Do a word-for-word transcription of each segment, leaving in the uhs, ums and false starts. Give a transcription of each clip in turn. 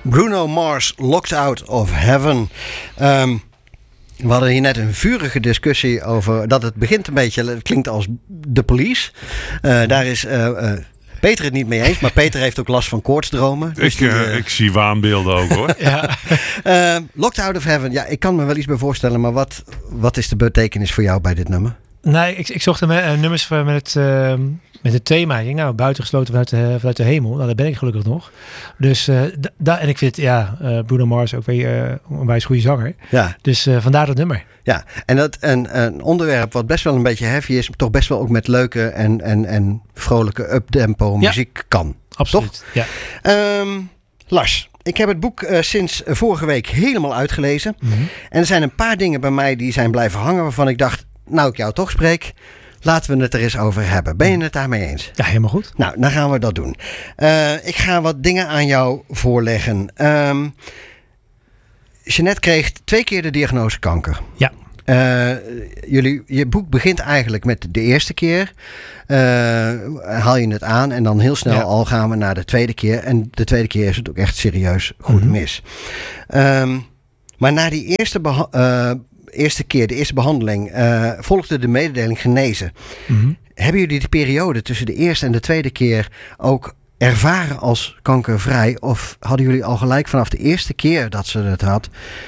Bruno Mars, Locked Out of Heaven. Um, we hadden hier net een vurige discussie over dat het begint een beetje, het klinkt als The Police. Uh, daar is uh, uh, Peter het niet mee eens, maar Peter heeft ook last van koortsdromen. Dus ik, die, uh, uh, ik zie waanbeelden ook hoor. ja. uh, Locked Out of Heaven, ja, ik kan me wel iets bij voorstellen, maar wat, wat is de betekenis voor jou bij dit nummer? Nee, ik, ik zocht er uh, nummers met het, uh, met het thema. Ik denk, nou, buitengesloten vanuit de, vanuit de hemel. Nou, daar ben ik gelukkig nog. Dus, uh, da, da, en ik vind, ja, uh, Bruno Mars ook weer uh, een wijs goede zanger. Ja. Dus uh, vandaar dat nummer. Ja, en dat een, een onderwerp wat best wel een beetje heavy is, maar toch best wel ook met leuke en, en, en vrolijke uptempo muziek ja. kan. Absoluut, toch? Ja. Um, Lars, ik heb het boek uh, sinds vorige week helemaal uitgelezen. Mm-hmm. En er zijn een paar dingen bij mij die zijn blijven hangen waarvan ik dacht, nou ik jou toch spreek, laten we het er eens over hebben. Ben je het daarmee eens? Ja, helemaal goed. Nou, dan gaan we dat doen. Uh, ik ga wat dingen aan jou voorleggen. Um, Jeanette kreeg twee keer de diagnose kanker. Ja. Uh, jullie, je boek begint eigenlijk met de eerste keer. Uh, haal je het aan en dan heel snel ja. al gaan we naar de tweede keer. En de tweede keer is het ook echt serieus goed mm-hmm. mis. Um, maar na die eerste beha- uh, eerste keer, de eerste behandeling, uh, volgde de mededeling genezen. Mm-hmm. Hebben jullie die periode tussen de eerste en de tweede keer ook ervaren als kankervrij? Of hadden jullie al gelijk vanaf de eerste keer dat ze het had,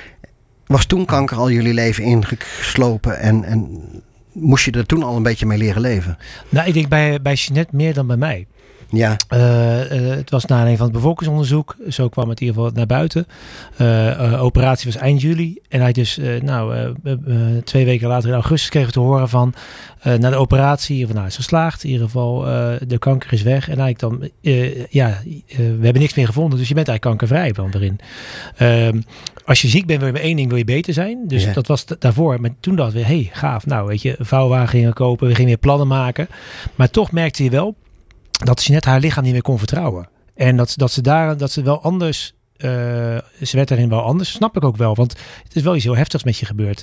was toen kanker al jullie leven ingeslopen en, en moest je er toen al een beetje mee leren leven? Nou, ik denk bij, bij Jeanette meer dan bij mij. Ja. Uh, uh, het was na aanleiding van het bevolkingsonderzoek. Zo kwam het in ieder geval naar buiten. Uh, uh, operatie was eind juli. En hij dus, uh, nou, uh, uh, twee weken later in augustus kregen we te horen van, uh, na de operatie, van, nou, is geslaagd. In ieder geval, uh, de kanker is weg. En eigenlijk dan, uh, ja, uh, we hebben niks meer gevonden. Dus je bent eigenlijk kankervrij van erin. Uh, als je ziek bent, wil je met één ding, wil je beter zijn. Dus ja. dat was t- daarvoor. Maar toen dachten we, hé, hey, gaaf. Nou, weet je, een vouwwagen gingen kopen. We gingen weer plannen maken. Maar toch merkte je wel dat ze net haar lichaam niet meer kon vertrouwen. En dat, dat ze daar, dat ze wel anders, uh, ze werd daarin wel anders. Snap ik ook wel, want het is wel iets heel heftigs met je gebeurd.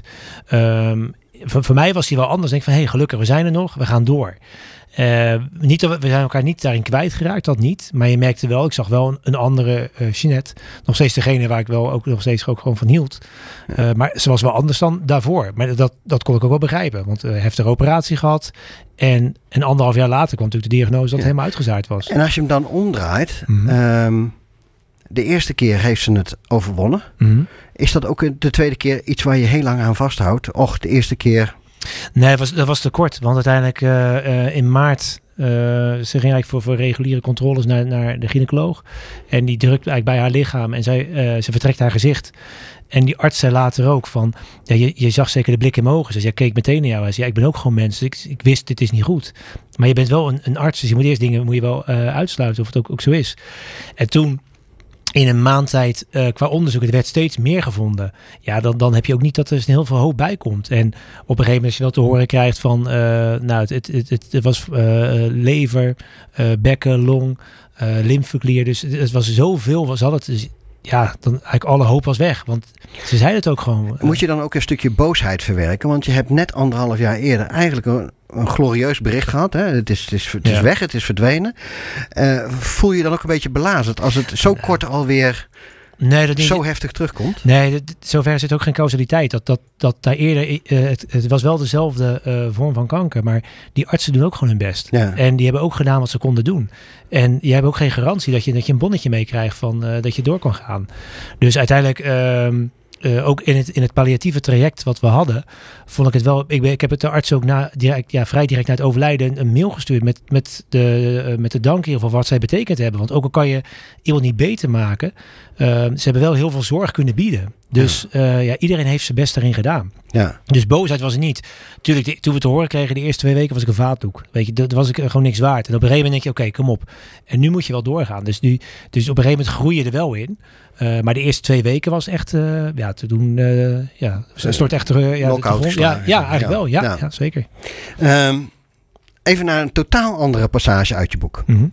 Um, voor, voor mij was die wel anders. Denk van, hé, hey, gelukkig, we zijn er nog, we gaan door. Uh, niet, we zijn elkaar niet daarin kwijtgeraakt, dat niet. Maar je merkte wel, ik zag wel een, een andere uh, Jeanette. Nog steeds degene waar ik wel ook nog steeds ook gewoon van hield. Uh, maar ze was wel anders dan daarvoor. Maar dat, dat kon ik ook wel begrijpen. Want uh, heftige operatie gehad. En een anderhalf jaar later kwam natuurlijk de diagnose dat ja. het helemaal uitgezaaid was. En als je hem dan omdraait, mm-hmm. um, de eerste keer heeft ze het overwonnen. Mm-hmm. Is dat ook de tweede keer iets waar je heel lang aan vasthoudt? Och, de eerste keer. Nee, dat was, dat was te kort. Want uiteindelijk uh, uh, in maart, uh, ze ging eigenlijk voor, voor reguliere controles naar, naar de gynaecoloog. En die drukt eigenlijk bij haar lichaam en zij, uh, ze vertrekt haar gezicht. En die arts zei later ook van, ja, je, je zag zeker de blik in mijn ogen. Dus jij keek meteen naar jou. Hij zei, ja, ik ben ook gewoon mens. Dus ik, ik wist, dit is niet goed. Maar je bent wel een, een arts, dus je moet eerst dingen moet je wel uh, uitsluiten of het ook, ook zo is. En toen, in een maand tijd, uh, qua onderzoek, het werd steeds meer gevonden. Ja, dan, dan heb je ook niet dat er heel veel hoop bij komt. En op een gegeven moment als je wel te horen krijgt van, uh, nou, het, het, het, het, het was uh, lever, uh, bekken, long, uh, lymfeklier. Dus het, het was zoveel, was het. Dus ja, dan eigenlijk alle hoop was weg. Want ze zeiden het ook gewoon. Moet je dan ook een stukje boosheid verwerken? Want je hebt net anderhalf jaar eerder eigenlijk een, een glorieus bericht gehad. Hè? Het is, het is, het is ja. weg, het is verdwenen. Uh, voel je dan ook een beetje belazerd als het zo kort alweer nee, dat niet, zo heftig terugkomt? Nee, dat, zover zit ook geen causaliteit. Dat, dat, dat daar eerder, uh, het, het was wel dezelfde uh, vorm van kanker, maar die artsen doen ook gewoon hun best. Ja. En die hebben ook gedaan wat ze konden doen. En je hebt ook geen garantie dat je, dat je een bonnetje meekrijgt van uh, dat je door kan gaan. Dus uiteindelijk, uh, uh, ook in het, in het palliatieve traject wat we hadden, vond ik het wel. Ik, ben, ik heb het de arts ook na, direct, ja, vrij direct na het overlijden een, een mail gestuurd met, met, de, uh, met de dank in ieder geval wat zij betekend hebben. Want ook al kan je iemand niet beter maken, uh, ze hebben wel heel veel zorg kunnen bieden. Dus uh, ja, iedereen heeft zijn best erin gedaan. Ja. Dus boosheid was er niet. Tuurlijk, de, toen we te horen kregen de eerste twee weken was ik een vaatdoek. Weet je, dat was ik gewoon niks waard. En op een gegeven moment denk je, oké, okay, kom op. En nu moet je wel doorgaan. Dus, nu, dus op een gegeven moment groei je er wel in. Uh, maar de eerste twee weken was echt, uh, ja, te doen, uh, ja, stort echt uh, ja, knock-out ja, ja, eigenlijk ja. wel. Ja, ja. ja zeker. Um, even naar een totaal andere passage uit je boek. Mm-hmm.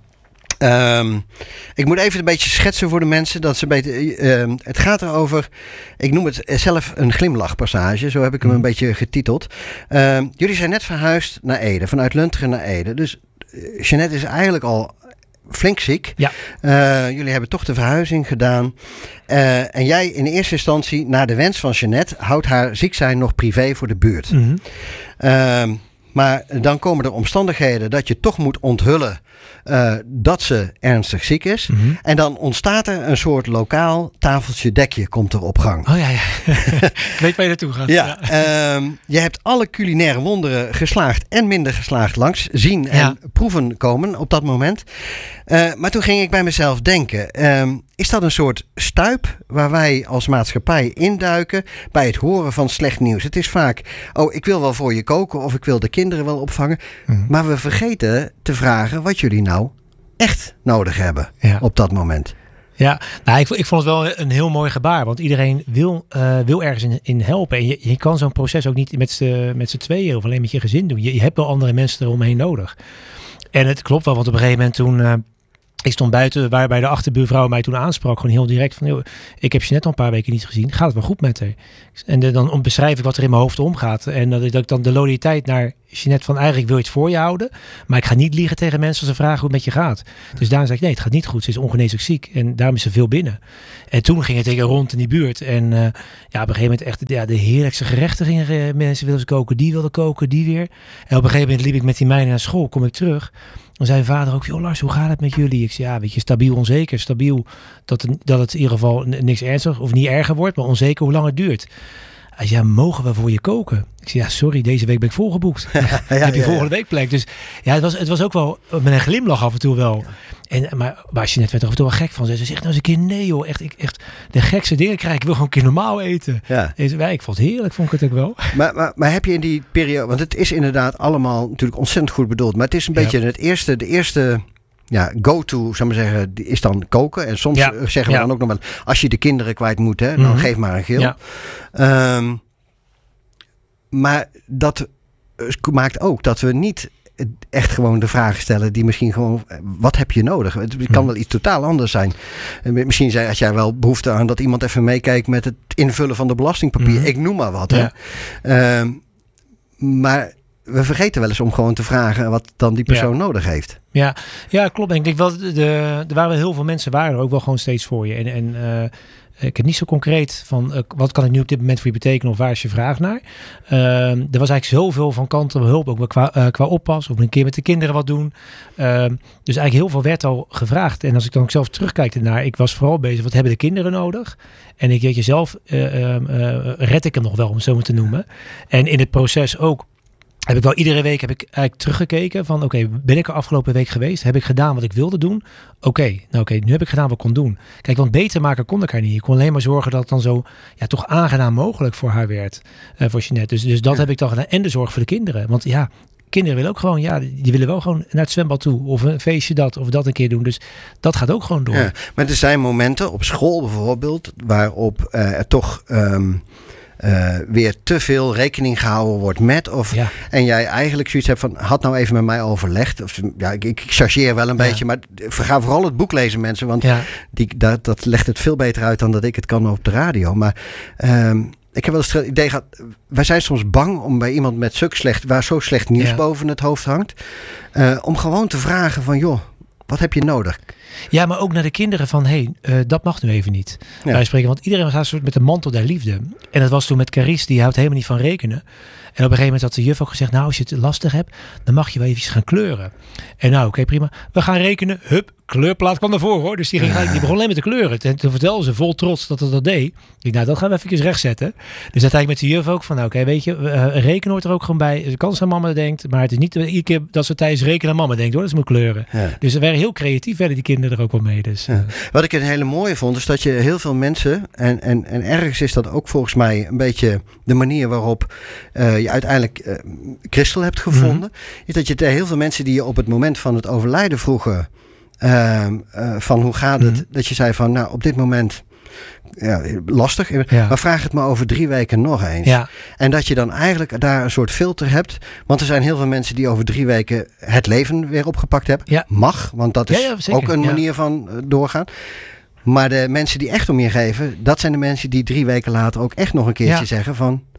Um, ik moet even een beetje schetsen voor de mensen. Dat ze beter, uh, het gaat erover, ik noem het zelf een glimlachpassage. Zo heb ik hem een beetje getiteld. Uh, jullie zijn net verhuisd naar Ede. Vanuit Lunteren naar Ede. Dus uh, Jeanette is eigenlijk al flink ziek. Ja. Uh, jullie hebben toch de verhuizing gedaan. Uh, en jij in eerste instantie, naar de wens van Jeanette, houdt haar ziek zijn nog privé voor de buurt. Mm-hmm. Uh, maar dan komen er omstandigheden dat je toch moet onthullen uh, dat ze ernstig ziek is. Mm-hmm. En dan ontstaat er een soort lokaal tafeltje dekje komt er op gang. Oh ja, ja. Ik weet waar je naartoe gaat. Ja, ja. Um, je hebt alle culinaire wonderen geslaagd en minder geslaagd langs zien en ja. proeven komen op dat moment. Uh, maar toen ging ik bij mezelf denken, um, is dat een soort stuip waar wij als maatschappij induiken bij het horen van slecht nieuws? Het is vaak, oh, ik wil wel voor je koken of ik wil de kinderen wel opvangen. Mm. Maar we vergeten te vragen wat jullie nou echt nodig hebben ja. op dat moment. Ja, nou, ik, ik vond het wel een heel mooi gebaar. Want iedereen wil, uh, wil ergens in, in helpen. En je, je kan zo'n proces ook niet met z'n, met z'n tweeën of alleen met je gezin doen. Je, je hebt wel andere mensen eromheen nodig. En het klopt wel, want op een gegeven moment toen... Uh, ik stond buiten, waarbij de achterbuurvrouw mij toen aansprak. Gewoon heel direct van, joh, ik heb je net al een paar weken niet gezien. Gaat het wel goed met haar? En de, dan beschrijf ik wat er in mijn hoofd omgaat. En dat, dat ik dan de loyaliteit naar Jeanette van, eigenlijk wil je het voor je houden. Maar ik ga niet liegen tegen mensen als ze vragen hoe het met je gaat. Dus daarom zei ik, nee, het gaat niet goed. Ze is ongeneeslijk ziek. En daarom is ze veel binnen. En toen ging het tegen rond in die buurt. En uh, ja, op een gegeven moment echt ja, de heerlijkste gerechten gingen. Uh, mensen wilden ze koken, die wilden koken, die weer. En op een gegeven moment liep ik met die meiden naar school. Kom ik terug. Dan zei mijn vader ook, joh Lars, hoe gaat het met jullie? Ik zei, ja, weet je, stabiel onzeker. Stabiel dat het, dat het in ieder geval niks ernstig of niet erger wordt, maar onzeker hoe lang het duurt. Hij zei, ja, mogen we voor je koken? Ik zei, ja, sorry, deze week ben ik volgeboekt. Ja, ja, heb je ja, volgende ja. week plek. Dus ja, het was, het was ook wel met een glimlach af en toe wel. En, maar, maar Jeanette werd er af en toe wel gek van. Ze zegt nou eens een keer, nee joh, echt, ik, echt de gekste dingen krijg ik wil gewoon een keer normaal eten. Ja. En zei, ik vond het heerlijk, vond ik het ook wel. Maar, maar, maar heb je in die periode, want het is inderdaad allemaal natuurlijk ontzettend goed bedoeld. Maar het is een beetje ja. het eerste, de eerste... Ja, go-to, zou ik maar zeggen, is dan koken. En soms ja, zeggen we ja. dan ook nog wel, als je de kinderen kwijt moet, hè, dan mm-hmm. geef maar een gil. Ja. Um, maar dat maakt ook dat we niet echt gewoon de vragen stellen die misschien gewoon, wat heb je nodig? Het kan mm. wel iets totaal anders zijn. Misschien zei, had jij wel behoefte aan dat iemand even meekijkt met het invullen van de belastingpapier. Mm. Ik noem maar wat. Ja. Hè. Um, maar we vergeten wel eens om gewoon te vragen wat dan die persoon ja. nodig heeft. Ja, ja, klopt. Ik denk wel, de, de, er waren heel veel mensen waren er ook wel gewoon steeds voor je. En, en uh, ik heb niet zo concreet van uh, wat kan ik nu op dit moment voor je betekenen of waar is je vraag naar. Uh, er was eigenlijk zoveel van kanten hulp, ook qua, uh, qua oppas of een keer met de kinderen wat doen. Uh, dus eigenlijk heel veel werd al gevraagd. En als ik dan ook zelf terugkijk ernaar, ik was vooral bezig, wat hebben de kinderen nodig? En ik weet je zelf, uh, uh, uh, red ik hem nog wel, om het zo maar te noemen. En in het proces ook, heb ik wel iedere week heb ik eigenlijk teruggekeken van oké, okay, ben ik er afgelopen week geweest? Heb ik gedaan wat ik wilde doen? Oké, okay, nou oké, okay, nu heb ik gedaan wat ik kon doen. Kijk, want beter maken kon ik haar niet. Ik kon alleen maar zorgen dat het dan zo ja, toch aangenaam mogelijk voor haar werd. Uh, voor Jeanette. Dus, dus dat ja. heb ik dan gedaan. En de zorg voor de kinderen. Want ja, kinderen willen ook gewoon, ja, die willen wel gewoon naar het zwembad toe. Of een feestje dat, of dat een keer doen. Dus dat gaat ook gewoon door. Ja, maar er zijn momenten op school bijvoorbeeld, waarop uh, er toch... Um, Uh, weer te veel rekening gehouden wordt met of ja. en jij eigenlijk zoiets hebt van had nou even met mij overlegd of ja ik, ik chargeer wel een ja. beetje, maar ga vooral het boek lezen mensen, want ja. die, dat, dat legt het veel beter uit dan dat ik het kan op de radio. Maar um, ik heb wel eens het idee gehad, wij zijn soms bang om bij iemand met zo slecht, waar zo slecht nieuws ja. boven het hoofd hangt, uh, om gewoon te vragen van joh, wat heb je nodig? Ja, maar ook naar de kinderen van, hé, hey, uh, dat mag nu even niet. Ja. Wij spreken, want iedereen was soort met de mantel der liefde. En dat was toen met Carice, die houdt helemaal niet van rekenen. En op een gegeven moment had de juf ook gezegd, nou, als je het lastig hebt, dan mag je wel even gaan kleuren. En nou, oké, okay, prima. We gaan rekenen. Hup, kleurplaat kwam daarvoor, hoor. Dus die, ging, die begon alleen met te kleuren. En toen vertelde ze vol trots dat het dat deed. Ik dacht, nou, dat gaan we even rechtzetten. Dus dat eigenlijk met de juf ook van, nou, oké, okay, weet je, uh, rekenen hoort er ook gewoon bij. De kans aan mama denkt, maar het is niet iedere keer dat ze tijdens rekenen aan mama denkt, hoor. Dat ze moet kleuren. Ja. Dus ze waren heel creatief, werden die kinderen er ook wel mee. Dus, ja. Wat ik een hele mooie vond, is dat je heel veel mensen, en, en, en ergens is dat ook volgens mij een beetje de manier waarop uh, je uiteindelijk uh, Christel hebt gevonden, mm-hmm. is dat je heel veel mensen die je op het moment van het overlijden vroegen, uh, uh, van hoe gaat het, mm-hmm. dat je zei van, nou, op dit moment ja, lastig, ja. maar vraag het maar over drie weken nog eens. Ja. En dat je dan eigenlijk daar een soort filter hebt, want er zijn heel veel mensen die over drie weken het leven weer opgepakt hebben. Ja. Mag, want dat is ja, ja, ook een ja. manier van uh, doorgaan. Maar de mensen die echt om je geven, dat zijn de mensen die drie weken later ook echt nog een keertje ja. zeggen van,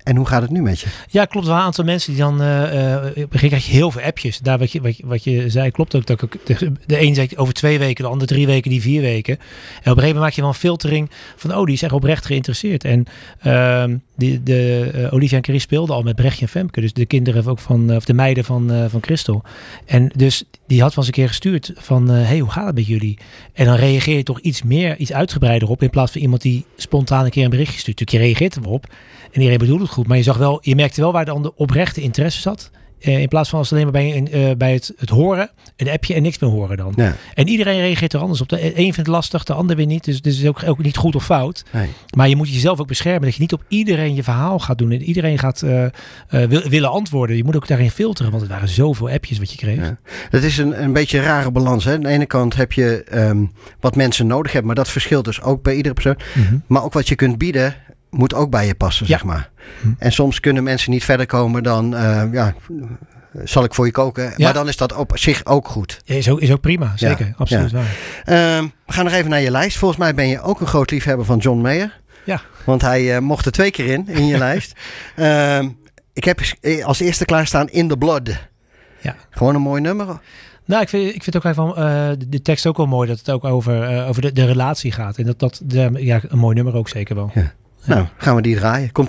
En hoe gaat het nu met je? Ja, klopt. Wel een aantal mensen die dan... Uh, uh, op een gegeven krijg je heel veel appjes. Daar wat je, wat je, wat je zei klopt ook. Dat ik, de, de een zegt over twee weken, de ander drie weken, die vier weken. En op een gegeven moment maak je wel een filtering van... oh, die is echt oprecht geïnteresseerd. En uh, die, de, uh, Olivia en Carrie speelden al met Brechtje en Femke. Dus de kinderen ook van... Uh, of de meiden van, uh, van Christel. En dus die had wel eens een keer gestuurd van... Uh, hey, hoe gaat het met jullie? En dan reageer je toch iets meer, iets uitgebreider op... in plaats van iemand die spontaan een keer een berichtje stuurt. Dus je reageert erop... En iedereen bedoelt het goed, maar je zag wel, je merkte wel waar de ander oprechte interesse zat. Uh, in plaats van als alleen maar bij, uh, bij het, het horen, een appje en niks meer horen dan. Ja. En iedereen reageert er anders op. De een vindt het lastig, de ander weer niet. Dus het is ook, ook niet goed of fout. Nee. Maar je moet jezelf ook beschermen dat je niet op iedereen je verhaal gaat doen. En iedereen gaat uh, uh, wil, willen antwoorden. Je moet ook daarin filteren, want er waren zoveel appjes wat je kreeg. Ja. Het is een, een beetje een rare balans. Hè? Aan de ene kant heb je um, wat mensen nodig hebben, maar dat verschilt dus ook bij iedere persoon. Mm-hmm. Maar ook wat je kunt bieden... moet ook bij je passen, ja. zeg maar. Hm. En soms kunnen mensen niet verder komen dan... Uh, ja, zal ik voor je koken? Ja. Maar dan is dat op zich ook goed. Ja, is, ook, is ook prima, zeker. Ja. Absoluut ja. waar. Uh, we gaan nog even naar je lijst. Volgens mij ben je ook een groot liefhebber van John Mayer. Ja. Want hij uh, mocht er twee keer in, in je lijst. Uh, ik heb als eerste klaarstaan In the Blood. Ja. Gewoon een mooi nummer. Nou, ik vind, ik vind ook even uh, de, de tekst ook wel mooi. Dat het ook over, uh, over de, de relatie gaat. En dat dat de, ja, een mooi nummer ook zeker wel. Ja. Nou, gaan we die draaien. Komt